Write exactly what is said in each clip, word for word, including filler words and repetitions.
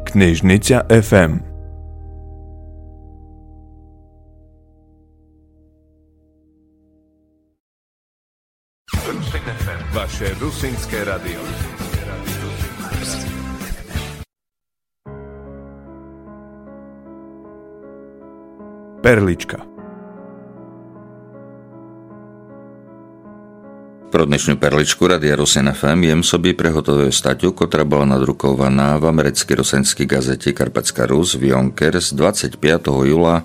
Knižnica ef em. Vaše rusínske radio. Perlička. Pro dnešnú perličku Radia Rusin ef em jem sobі приготовив статтю, котра була надрукованá v americkej rusinskej gazete Karpatská Rus v Yonkers dvadsiateho piateho júla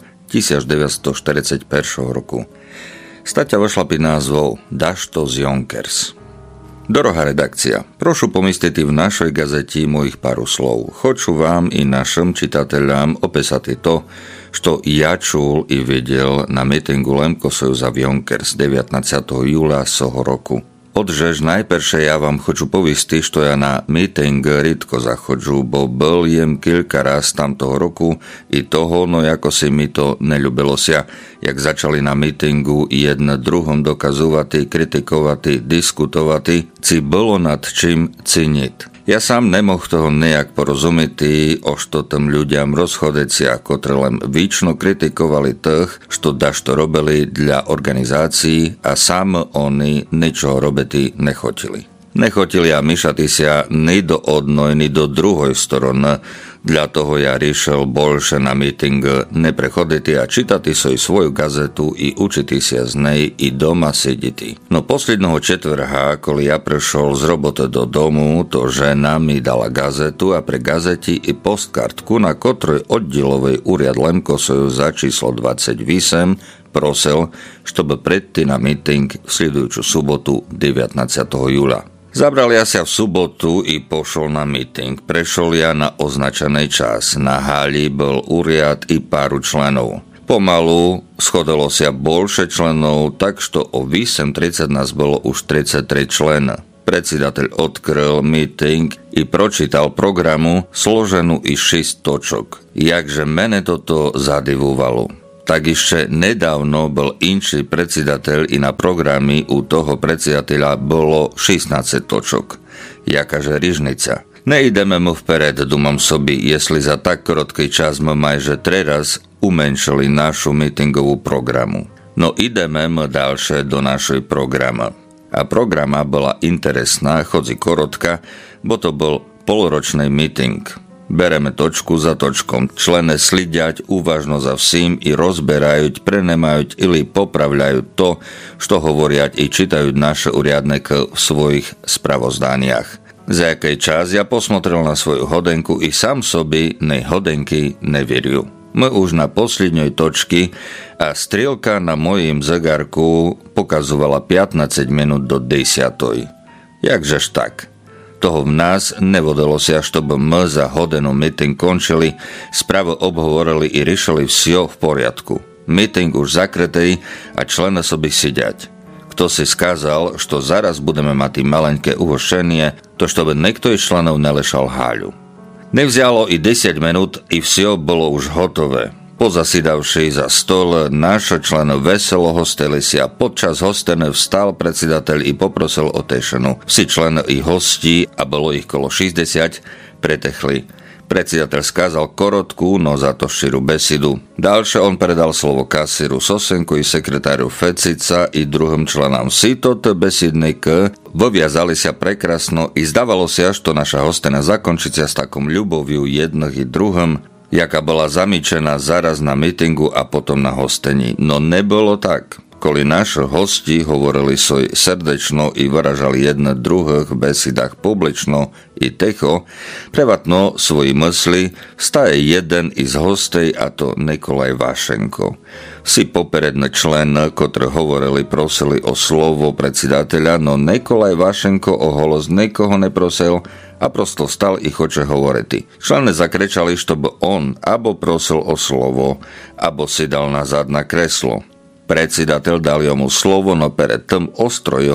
tisícdeväťstoštyridsaťjeden roku. Staťa vošla pod názvou Dašto z Yonkers. Dorohá redakcia, prošu pomysliti v našoj gazeti mojich paru slov. Hoću vám i našim čitateljam opisati to, što ja čul i vidjel na mitingu Lemkosojuza v Yonkers devätnásteho júla soho roku. Odžež najperše ja vám hoću povisti, što ja na miting ritko zachodžu, bo bol jem kilka raz tamtoho roku i toho, no jako si mi to neľubilo sia, jak začali na mitingu jedne druhom dokazovati, kritikovati, diskutovati, ci bolo nad čím cinit. Ja sám nemoh toho nejak porozumieť, o što tam ľuďam rozchodecia, kotre len výčno kritikovali tých, što dašto robili dla organizácií a sám oni ničoho robiti nechotili. Nechotili ja myšati sa ni do odnoj, ni do druhoj strany, dla toho ja riešil bolše na meeting neprechoditi a čitati svoj svoju gazetu i učiti sa z nej i doma sediti. No posledného četvrha, koli ja prešol z roboty do domu, to žena mi dala gazetu a pre gazeti i postkartku, na ktorej oddilovej úriad Lemkosojuza číslo dvadsaťosem prosil, štoby predti na meeting v sledujúcu sobotu devätnásteho júla. Zabral ja sa v sobotu i pošol na meeting. Prešol ja na označený čas. Na hali bol úriad i páru členov. Pomalu schodilo sa bolše členov, tak što o osem tridsať nás bolo už tridsaťtri člen. Predsedateľ odkryl meeting i pročítal programu složenú i šesť točok. Jakže mene toto zadivovalo. Tak ešte nedávno bol inší predsedateľ i na programy u toho predsedateľa bolo šestnásť točok. Jakaže rižnica. Nejdeme mu vpred, dumam sobi, jesli za tak krótký čas my majže treraz umenšili našu meetingovú programu. No ideme mu ďalšie do našej programa. A programa bola interesná, chodzi korotka, bo to bol polročný meeting. Bereme točku za točkom. Člene slidiať uvažno za vsím i rozberajú, prenemajú ili popravľajú to, što hovoriať i čitajú naše uriadneky v svojich spravozdaniach. Za jaký čas ja posmotrel na svoju hodenku i sám sobi nej hodenky neveriu. My už na poslednej točky a strielka na mojím zegarku pokazovala pätnásť minút do desiatej. Jakžež tak? Toho v nás nevodilo sa, štoby my za hodinu meeting končili, spravo obhovorili i riešili vsio v poriadku. Meeting už zakrytý a člena sobi sidiať. Kto si skázal, što zaraz budeme mať maleňké uhošenie, to štoby niekto iz členov nelešal háľu. Nevzalo i desať minút i vsio bolo už hotové. Pozasidavši za stol, naši člen veselo hostili si a podčas hostene vstal predsedateľ i poprosil o tešenu. Vsi člen i hosti, a bolo ich kolo šesťdesiat, pretechli. Predsedateľ skázal korotku, no za to širú besidu. Ďalšie on predal slovo kasíru Sosenku i sekretáru Fecica i druhým členám. Si toto besidník vyviazali sa prekrasno i zdávalo sa, što naša hostena zakončí sa s takom ľuboviu jedných i druhým, jaká bola zamýčená zaraz na meetingu a potom na hostení. No nebolo tak. Koli naši hosti hovorili svoj srdečno i vyražali jedne druhých v besidách publično i ticho, prevatno svoji mysli staje jeden iz hostej, a to Nikolaj Vašenko. Si poperedný člen, ktorí hovorili, prosili o slovo predsedateľa, no Nikolaj Vašenko o holos nikoho neprosil a prosto stal i hoče hovoriti. Člene zakrečali, štoby on abo prosil o slovo, abo si dal nazad na kreslo. Predsedateľ dal jomu slovo, no pred tým ostro jeho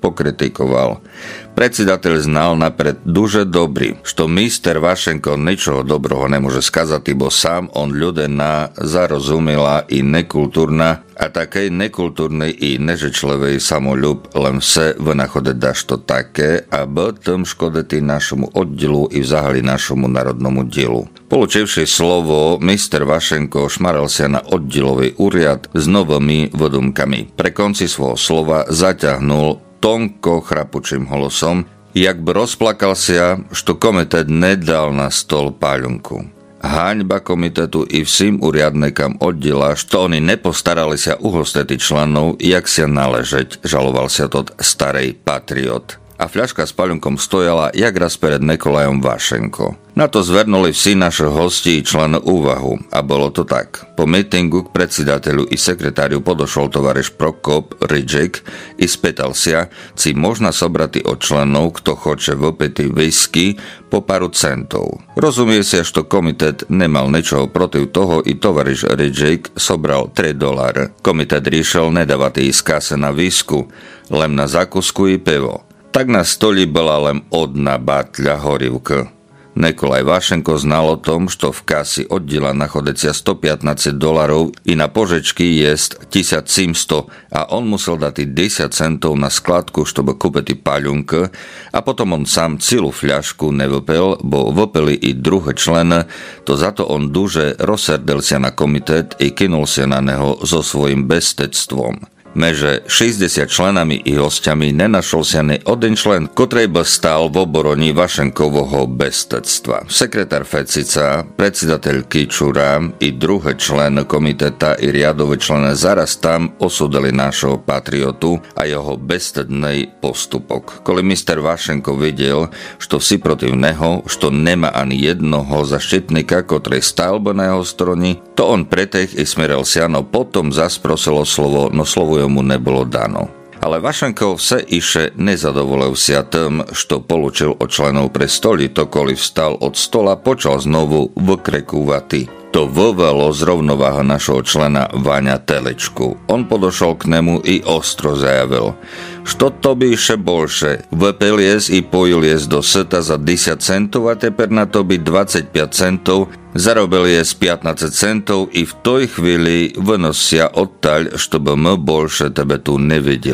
pokritikoval. Predsjedateľ znal napred duže dobrý, što mister Vašenko ničoho dobroho ne može skazati, bo sam on ľudena, zarozumila i nekulturna, a takej nekulturnej i nežečlevej samoljub len vse vynachode dašto také, aby tom škodeti našemu oddielu i vzahali našemu národnomu dielu. Polučivši slovo, mister Vašenko šmaral sa na oddielový úriad s novými vodumkami. Pre konci svojho slova zaťahnul tonko chrapučím holosom, jak by rozplakal sa, što komitet nedal na stol páľunku. Haňba komitetu i všim uriadnikam oddiela, što oni nepostarali sa uhosteti členov, jak sa naležeť, žaloval sa tot starej patriot. A fľaška s paľunkom stojala jak raz pred Nikolajom Vašenko. Na to zvernuli vsi naši hosti i člen úvahu a bolo to tak. Po meetingu k predsedateľu i sekretáriu podošol tovariš Prokop Ridžek i spýtal sa, či možno sobrati od členov, kto hoče vypiť whisky po paru centov. Rozumie sa, što komitet nemal ničoho protiv toho i tovariš Ridžek sobral tri doláre. Komitet riešil nedávať ísť kase na whisku, len na zákusku i pivo. Tak na stoli bola len odna batľa horivka. Nikolaj Vašenko znal o tom, što v kasi oddiela nachodecia sto pätnásť dolarov i na požečky jest tisíc sedemsto a on musel dať desať centov na skladku, чтобы kúpiť paľunky a potom on sám celú fľašku nevypil, bo vypili i druhé člen, to za to on duže rozserdel sa na komitet i kinul sa na neho so svojím bestectvom. Meže šesťdesiat členami i hostiami nenašol sa ni один člen, ktorý by stál v oboroni Vašenkovho bestectva. Sekretár Fecica, predsedateľ Kičura i druhý člen komiteta i riadový člen zaraz tam osudili našho patriotu a jeho bestednej postupok. Koli mister Vašenko videl, što si protiv neho, što nema ani jednoho zaštitnika, ktorý stál by na jeho stroni, to on pretech i smeril sa, no potom zas prosilo slovo, no slovo mu nebolo dano. Ale Vašenko vse iše nezadovolil sa tým, što polučil od členov pre stoli, to koli vstal od stola, počal znovu vykrekúvati. To vovelo z rovnováha našho člena Váňa Telečku. On podošol k nemu i ostro zajavil. Što to by iše bolše? Vypil jes i pojil jes do seta za desať centov a teper na to by dvadsaťpäť centov, zarobil jes pätnásť centov i v toj chvíli vynosia odtaľ, što by my bolše tebe tu nevideli.